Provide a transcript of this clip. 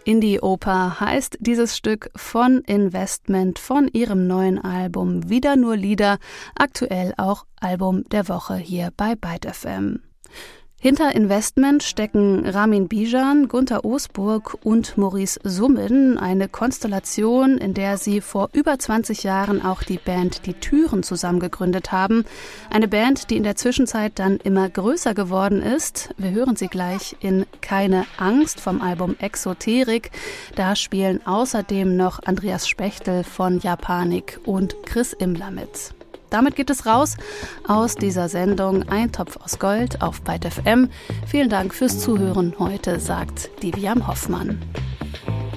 Indie-Oper heißt dieses Stück von Investment von ihrem neuen Album Wieder nur Lieder, aktuell auch Album der Woche hier bei Byte FM. Hinter Investment stecken Ramin Bijan, Gunter Osburg und Maurice Summen, eine Konstellation, in der sie vor über 20 Jahren auch die Band Die Türen zusammen gegründet haben. Eine Band, die in der Zwischenzeit dann immer größer geworden ist. Wir hören sie gleich in Keine Angst vom Album Exoterik. Da spielen außerdem noch Andreas Spechtel von Japanik und Chris Immler mit. Damit geht es raus aus dieser Sendung Ein Topf aus Gold auf Byte FM. Vielen Dank fürs Zuhören heute, sagt Diviam Hoffmann.